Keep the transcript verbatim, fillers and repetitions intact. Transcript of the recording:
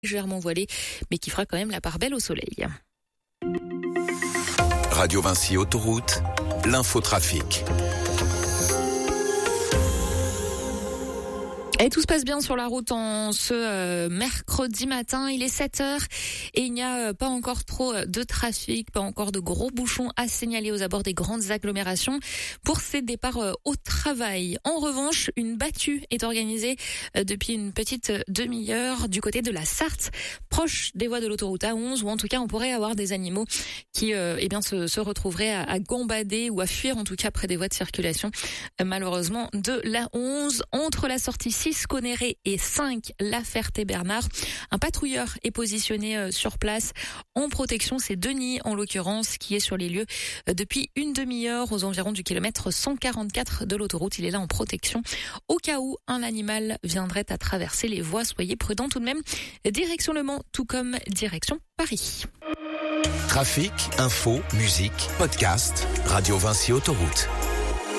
légèrement voilé, mais qui fera quand même la part belle au soleil. Radio Vinci Autoroute, l'infotrafic. Et tout se passe bien sur la route en ce euh, mercredi matin, il est sept heures et il n'y a euh, pas encore trop de trafic, pas encore de gros bouchons à signaler aux abords des grandes agglomérations pour ces départs euh, au travail. En revanche, une battue est organisée euh, depuis une petite demi-heure du côté de la Sarthe, proche des voies de l'autoroute A onze, ou en tout cas on pourrait avoir des animaux qui euh, eh bien, se, se retrouveraient à, à gambader ou à fuir en tout cas près des voies de circulation, euh, malheureusement de l'A onze, entre la sortie six Conéré et cinq La Ferté-Bernard. Un patrouilleur est positionné euh, sur place en protection. C'est Denis, en l'occurrence, qui est sur les lieux euh, depuis une demi-heure aux environs du kilomètre cent quarante-quatre de l'autoroute. Il est là en protection. Au cas où un animal viendrait à traverser les voies, soyez prudents tout de même. Direction Le Mans, tout comme direction Paris. Trafic, info, musique, podcast, Radio Vinci Autoroute.